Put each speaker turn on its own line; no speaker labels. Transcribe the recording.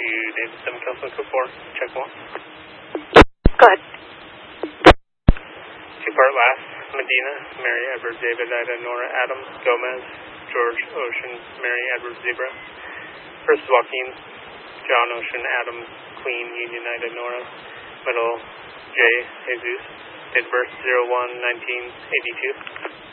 to David 7 Council Code 4. Check 1.
Go ahead.
2-part last. Medina, Mary Edward David Ida Nora Adams Gomez George Ocean Mary Edward Zebra. First Joaquin John Ocean Adams Queen Union Ida Nora. Middle J Jesus. Date of birth 01-1982.